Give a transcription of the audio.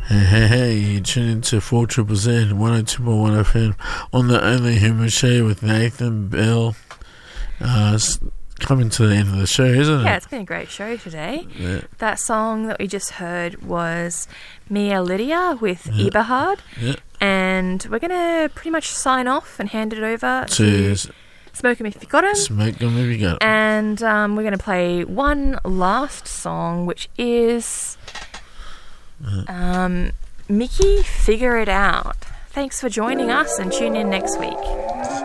Hey, you tune into 4ZZZ 102.1 FM on the Only Human Show with Nathan Bell. It's coming to the end of the show, isn't it? Yeah, it's been a great show today. Yeah. That song that we just heard was Mia Lydia with Eberhard. Yeah. And we're going to pretty much sign off and hand it over To Smoke 'Em If You Got 'Em. Smoke 'Em If You Got 'Em. And we're going to play one last song, which is Mickey, Figure It Out. Thanks for joining us and tune in next week.